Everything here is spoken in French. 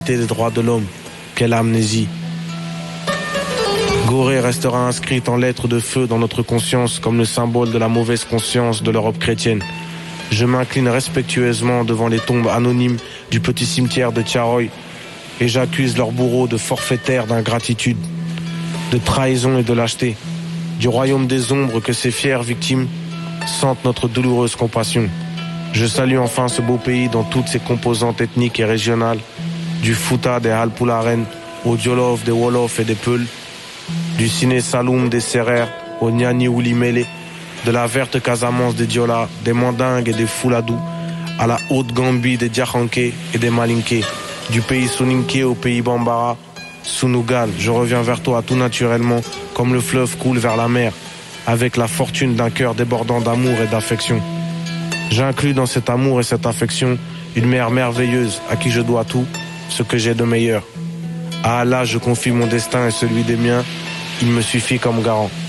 des droits de l'homme. Quelle amnésie. Gorée restera inscrite en lettres de feu dans notre conscience comme le symbole de la mauvaise conscience de l'Europe chrétienne. Je m'incline respectueusement devant les tombes anonymes du petit cimetière de Tiaroy et j'accuse leurs bourreaux de forfaitaires d'ingratitude, de trahison et de lâcheté, du royaume des ombres que ces fières victimes sentent notre douloureuse compassion. Je salue enfin ce beau pays dans toutes ses composantes ethniques et régionales, du Fouta des Halpularen au Djolof des Wolofs et des Peuls, du Siné Saloum des Sérères au Niani Oulimélé, de la verte Casamance des Diola, des Mandingues et des Fouladou, à la haute Gambie des Diakhanké et des Malinké, du pays Soninké au pays Bambara, Sunugal, je reviens vers toi tout naturellement, comme le fleuve coule vers la mer, avec la fortune d'un cœur débordant d'amour et d'affection. J'inclus dans cet amour et cette affection une mère merveilleuse à qui je dois tout, ce que j'ai de meilleur. À Allah, je confie mon destin et celui des miens, il me suffit comme garant.